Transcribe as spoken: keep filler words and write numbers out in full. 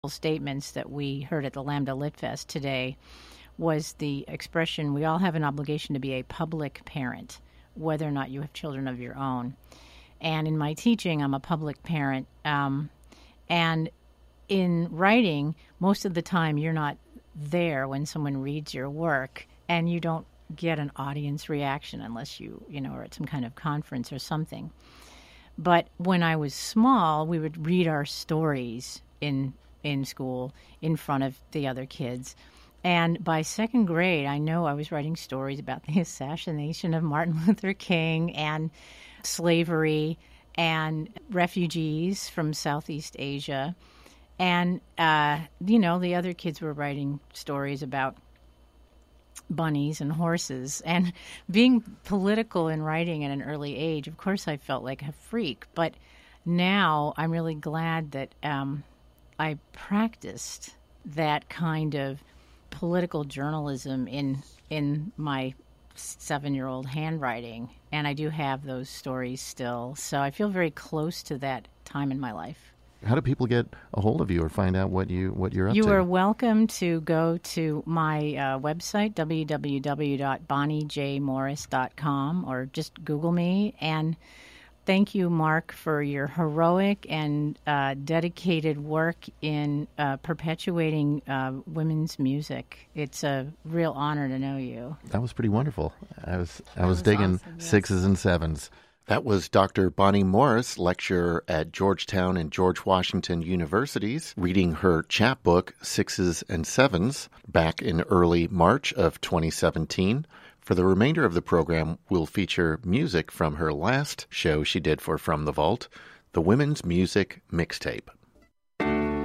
statements that we heard at the Lambda Lit Fest today was the expression, we all have an obligation to be a public parent, whether or not you have children of your own. And in my teaching, I'm a public parent. Um, and in writing, most of the time you're not there when someone reads your work, and you don't get an audience reaction unless you, you know, are at some kind of conference or something. But when I was small, we would read our stories in in school in front of the other kids. And by second grade, I know I was writing stories about the assassination of Martin Luther King and slavery and refugees from Southeast Asia. And, uh, you know, the other kids were writing stories about bunnies and horses. And being political in writing at an early age, of course, I felt like a freak. But now I'm really glad that um, I practiced that kind of political journalism in in my seven-year-old handwriting, and I do have those stories still. So I feel very close to that time in my life. How do people get a hold of you or find out what you what you're up you to? You are welcome to go to my uh, website, w w w dot bonnie j morris dot com, or just Google me. And thank you, Mark, for your heroic and uh, dedicated work in uh, perpetuating uh, women's music. It's a real honor to know you. That was pretty wonderful. I was I That was, was digging awesome, yes. sixes and sevens. That was Doctor Bonnie Morris, lecturer at Georgetown and George Washington Universities, reading her chapbook, Sixes and Sevens, back in early March of twenty seventeen. For the remainder of the program, we'll feature music from her last show she did for From the Vault, the Women's Music Mixtape.